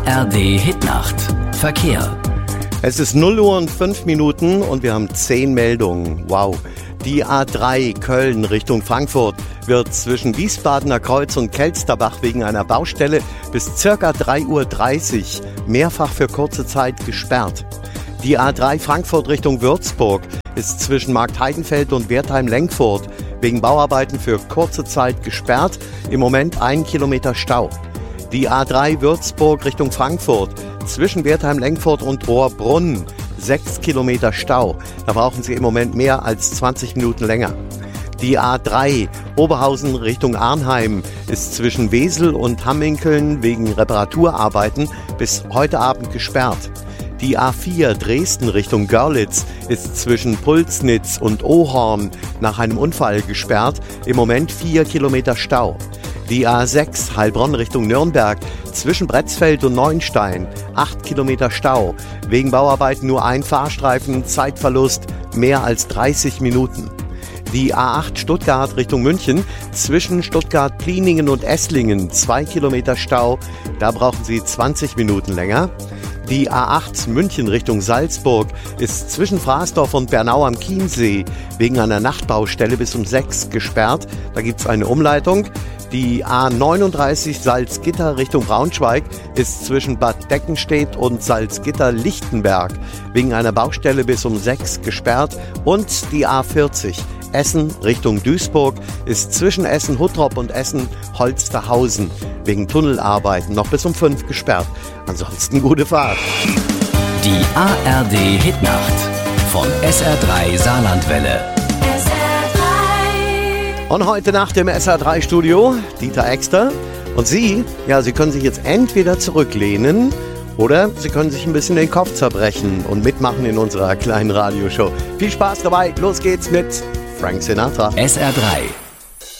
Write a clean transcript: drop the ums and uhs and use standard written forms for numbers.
ARD Hitnacht. Verkehr. Es ist 0 Uhr und 5 Minuten und wir haben 10 Meldungen. Wow. Die A3 Köln Richtung Frankfurt wird zwischen Wiesbadener Kreuz und Kelsterbach wegen einer Baustelle bis ca. 3:30 Uhr mehrfach für kurze Zeit gesperrt. Die A3 Frankfurt Richtung Würzburg ist zwischen Marktheidenfeld und Wertheim-Lenkfurt wegen Bauarbeiten für kurze Zeit gesperrt. Im Moment 1 Kilometer Stau. Die A3 Würzburg Richtung Frankfurt zwischen Wertheim-Lenkfurt und Rohrbrunn 6 Kilometer Stau. Da brauchen Sie im Moment mehr als 20 Minuten länger. Die A3 Oberhausen Richtung Arnheim ist zwischen Wesel und Hamminkeln wegen Reparaturarbeiten bis heute Abend gesperrt. Die A4 Dresden Richtung Görlitz ist zwischen Pulsnitz und Ohorn nach einem Unfall gesperrt. Im Moment 4 Kilometer Stau. Die A6 Heilbronn Richtung Nürnberg zwischen Bretzfeld und Neuenstein 8 Kilometer Stau. Wegen Bauarbeiten nur ein Fahrstreifen, Zeitverlust mehr als 30 Minuten. Die A8 Stuttgart Richtung München zwischen Stuttgart-Pliningen und Esslingen 2 Kilometer Stau. Da brauchen Sie 20 Minuten länger. Die A8 München Richtung Salzburg ist zwischen Fraßdorf und Bernau am Chiemsee wegen einer Nachtbaustelle bis um 6 gesperrt. Da gibt es eine Umleitung. Die A39 Salzgitter Richtung Braunschweig ist zwischen Bad Deckenstedt und Salzgitter-Lichtenberg wegen einer Baustelle bis um 6 gesperrt. Und die A40 Essen Richtung Duisburg ist zwischen Essen-Huttrop und Essen-Holsterhausen wegen Tunnelarbeiten noch bis um 5 gesperrt. Ansonsten gute Fahrt. Die ARD Hitnacht von SR3 Saarlandwelle. Und heute Nacht im SR3-Studio Dieter Exter. Und Sie, ja, Sie können sich jetzt entweder zurücklehnen oder Sie können sich ein bisschen den Kopf zerbrechen und mitmachen in unserer kleinen Radioshow. Viel Spaß dabei, los geht's mit Frank Sinatra. SR3